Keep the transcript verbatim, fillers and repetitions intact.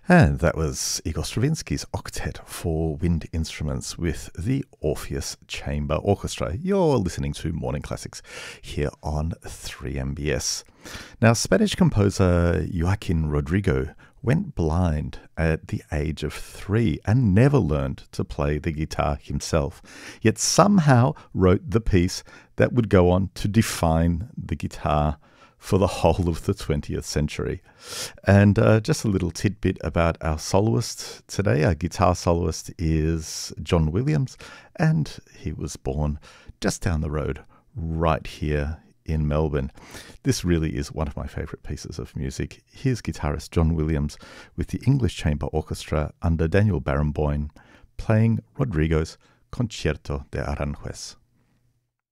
And that was Igor Stravinsky's Octet for Wind Instruments with the Orpheus Chamber Orchestra. You're listening to Morning Classics here on three M B S. Now, Spanish composer Joaquin Rodrigo went blind at the age of three and never learned to play the guitar himself, yet somehow wrote the piece that would go on to define the guitar for the whole of the twentieth century. And uh, just a little tidbit about our soloist today. Our guitar soloist is John Williams, and he was born just down the road right here in Melbourne. This really is one of my favourite pieces of music. Here's guitarist John Williams with the English Chamber Orchestra under Daniel Barenboim playing Rodrigo's Concierto de Aranjuez.